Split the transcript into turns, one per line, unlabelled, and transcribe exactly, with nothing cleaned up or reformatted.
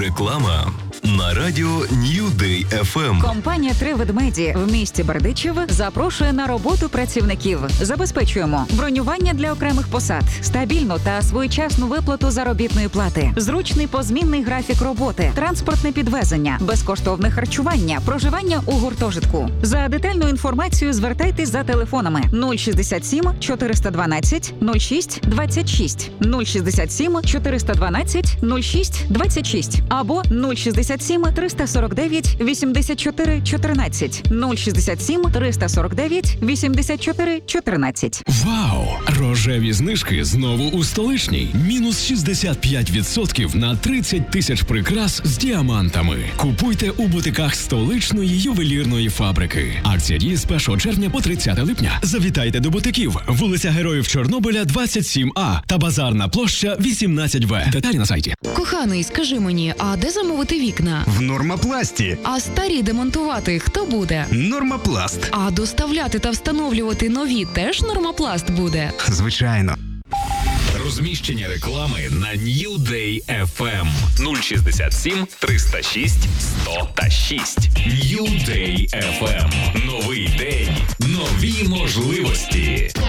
Реклама на радіо New Day еф ем.
Компанія «Три ведмеді» в місті Бердичів запрошує на роботу працівників. Забезпечуємо бронювання для окремих посад, стабільну та своєчасну виплату заробітної плати, зручний позмінний графік роботи, транспортне підвезення, безкоштовне харчування, проживання у гуртожитку. За детальну інформацію звертайтесь за телефонами нуль шістдесят сім чотириста дванадцять нуль шість двадцять шість, нуль шістдесят сім чотириста дванадцять нуль шість двадцять шість або нуль шістдесят сім триста сорок дев'ять вісімдесят чотири чотирнадцять, нуль шістдесят сім триста сорок дев'ять вісімдесят чотири чотирнадцять.
Вау! Рожеві знижки знову у столичній. Мінус шістдесят п'ять відсотків на тридцять тисяч прикрас з діамантами. Купуйте у бутиках столичної ювелірної фабрики. Акція діє з першого червня по тридцяте липня. Завітайте до бутиків. Вулиця Героїв Чорнобиля, двадцять сім А та Базарна площа, вісімнадцять В. Деталі на сайті.
Коханий, скажи мені, а де замовити вікна?
В Нормапласті.
А старі демонтувати хто буде?
Нормапласт.
А доставляти та встановлювати нові теж Нормапласт буде?
Звичайно.
Розміщення реклами на New Day еф ем. нуль шістдесят сім триста шість сто та шість. New Day еф ем. Новий день, нові можливості.